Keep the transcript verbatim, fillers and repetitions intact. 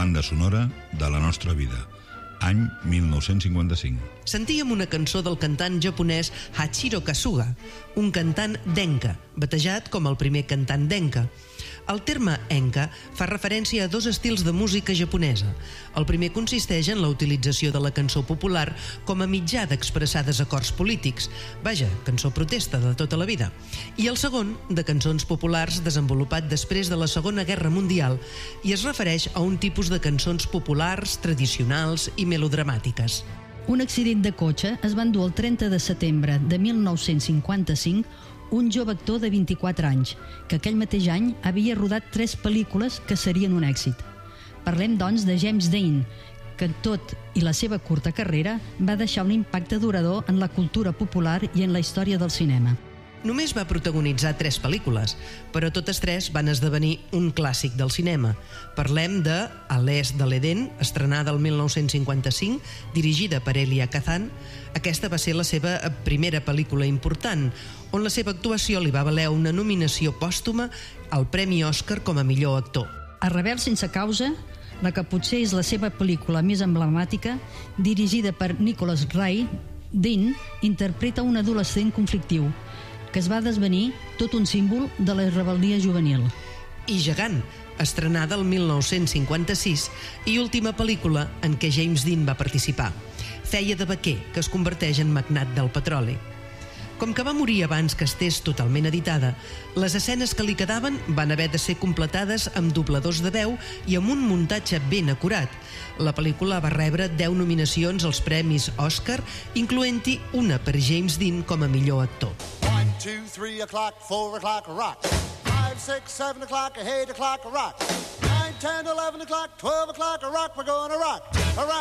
banda sonora de la nostra vida. Any mil nou-cents cinquanta-cinc. Sentíem una cançó del cantant japonès Hachiro Kasuga, un cantant d'enka, batejat com el primer cantant d'enka. El terme enka fa referència a dos estils de música japonesa. El primer consisteix en la utilització de la cançó popular com a mitjà d'expressar desacords polítics, vaja, cançó protesta de tota la vida. I el segon, de cançons populars desenvolupat després de la Segona Guerra Mundial, i es refereix a un tipus de cançons populars, tradicionals i melodramàtiques. Un accident de cotxe es va endur el trenta de setembre de mil nou-cents cinquanta-cinc un jove actor de vint-i-quatre anys, que aquell mateix any havia rodat tres pel·lícules que serien un èxit. Parlem, doncs, de James Dean, que tot i la seva curta carrera va deixar un impacte durador en la cultura popular i en la història del cinema. Només va protagonitzar tres pel·lícules, però totes tres van esdevenir un clàssic del cinema. Parlem de A l'est de l'Eden, estrenada el mil nou-cents cinquanta-cinc, dirigida per Elia Kazan. Aquesta va ser la seva primera pel·lícula important, on la seva actuació li va valer una nominació pòstuma al Premi Òscar com a millor actor. A Rebel sense causa, la que potser és la seva pel·lícula més emblemàtica, dirigida per Nicholas Ray, Dean interpreta un adolescent conflictiu, que es va desvenir tot un símbol de la rebel·lia juvenil. I Gegant, estrenada el mil nou-cents cinquanta-sis i última pel·lícula en què James Dean va participar. Feia de vaquer, que es converteix en magnat del petroli. Com que va morir abans que estés totalment editada, les escenes que li quedaven van haver de ser completades amb dobladors de veu i amb un muntatge ben acurat. La pel·lícula va rebre deu nominacions als premis Òscar, incloent-hi una per James Dean com a millor actor. one, two, three o'clock, four o'clock, rock. five, six, seven o'clock, eight o'clock, rock. nine, ten, eleven o'clock, twelve o'clock, rock. We're gonna rock.